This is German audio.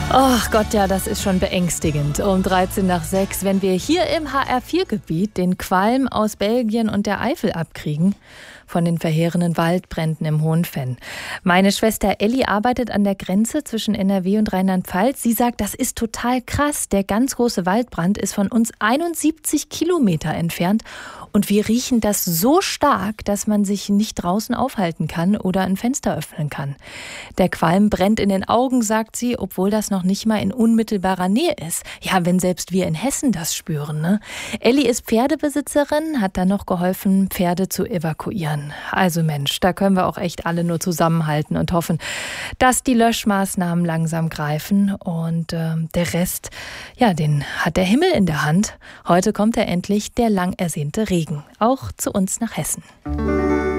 Ach Gott, ja, das ist schon beängstigend. Um 13 nach 6, wenn wir hier im HR4-Gebiet den Qualm aus Belgien und der Eifel abkriegen von den verheerenden Waldbränden im Hohenfenn. Meine Schwester Elli arbeitet an der Grenze zwischen NRW und Rheinland-Pfalz. Sie sagt, das ist total krass. Der ganz große Waldbrand ist von uns 71 Kilometer entfernt. Und wir riechen das so stark, dass man sich nicht draußen aufhalten kann oder ein Fenster öffnen kann. Der Qualm brennt in den Augen, sagt sie, obwohl das noch nicht mal in unmittelbarer Nähe ist. Ja, wenn selbst wir in Hessen das spüren, ne? Elli ist Pferdebesitzerin, hat dann noch geholfen, Pferde zu evakuieren. Also Mensch, da können wir auch echt alle nur zusammenhalten und hoffen, dass die Löschmaßnahmen langsam greifen. Und der Rest, ja, den hat der Himmel in der Hand. Heute kommt ja endlich der lang ersehnte Regen, auch zu uns nach Hessen.